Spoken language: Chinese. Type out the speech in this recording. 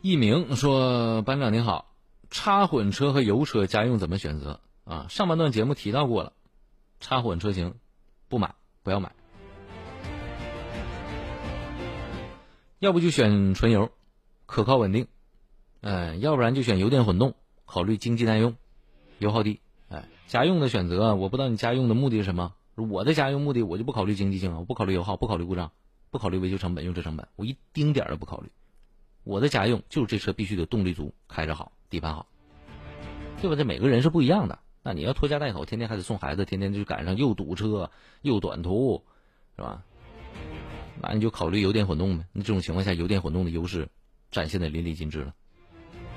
一鸣说：“班长您好，插混车和油车家用怎么选择啊？上半段节目提到过了，插混车型不买，不要买，要不就选纯油，可靠稳定，要不然就选油电混动，考虑经济耐用，油耗低。家用的选择，我不知道你家用的目的是什么。我的家用目的，我就不考虑经济性，我不考虑油耗，不考虑故障，不考虑维修成本、用车成本，我一丁点儿都不考虑。我的家用就是这车必须得动力足，开着好，底盘好，对吧？这每个人是不一样的。那你要拖家带口，天天还得送孩子，天天就赶上又堵车又短途，是吧？那你就考虑油电混动呗。那这种情况下，油电混动的优势展现的淋漓尽致了。